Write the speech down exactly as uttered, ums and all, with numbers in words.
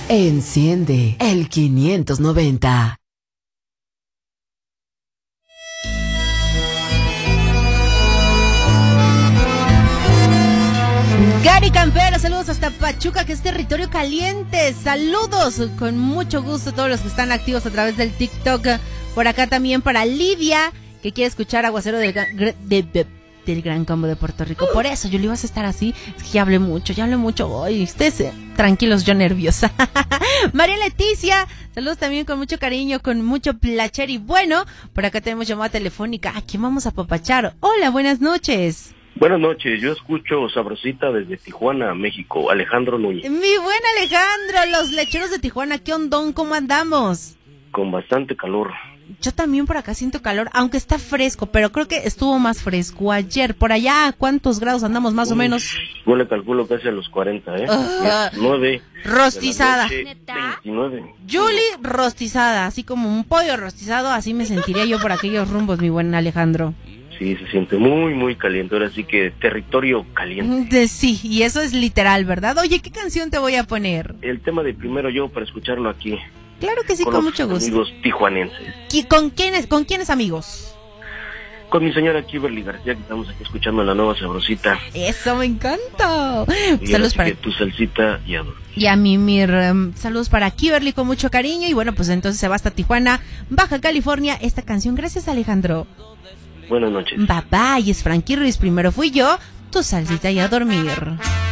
Enciende el quinientos noventa. Gary Campero, saludos hasta Pachuca, que es territorio caliente. Saludos, con mucho gusto a todos los que están activos a través del TikTok. Por acá también para Lidia, que quiere escuchar Aguacero del, de, de, del Gran Combo de Puerto Rico. Por eso, yo le ibas a estar así. Es que ya hablé mucho, ya hablé mucho hoy. Ustedes eh, tranquilos, yo nerviosa. María Leticia, saludos también con mucho cariño, con mucho placer. Y bueno, por acá tenemos llamada telefónica. ¿A quién vamos a papachar? Hola, buenas noches. Buenas noches, yo escucho Sabrosita desde Tijuana, México, Alejandro Núñez. Mi buen Alejandro, los lecheros de Tijuana, ¿qué ondón? ¿Cómo andamos? Con bastante calor. Yo también por acá siento calor, aunque está fresco, pero creo que estuvo más fresco ayer. Por allá, ¿a cuántos grados andamos más Uy, o menos? Yo le calculo casi a los cuarenta, ¿eh? Uh, nueve. Rostizada. veintinueve. Julie rostizada, así como un pollo rostizado, así me sentiría yo por aquellos rumbos, mi buen Alejandro. Sí, se siente muy, muy caliente, ahora sí que territorio caliente. Sí, y eso es literal, ¿verdad? Oye, ¿qué canción te voy a poner? El tema de Primero Yo, para escucharlo aquí. Claro que sí, con, con mucho gusto. Amigos tijuanenses. ¿Con quiénes, con quiénes amigos? Con mi señora Kimberly García, que estamos aquí escuchando la nueva Sabrosita. Eso me encanta. Y saludos para tu salsita y a dormir. Y a mí, mir, um, saludos para Kimberly con mucho cariño. Y bueno, pues entonces se va hasta Tijuana, Baja California, esta canción. Gracias, Alejandro. Buenas noches. Bye bye, es Frankie Ruiz, primero fui yo, tu salsita y a dormir.